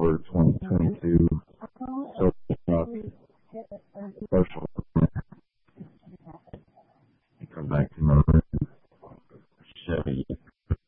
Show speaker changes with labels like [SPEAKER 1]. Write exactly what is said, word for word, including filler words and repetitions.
[SPEAKER 1] for twenty twenty-two. So, uh, social. Come back to my room.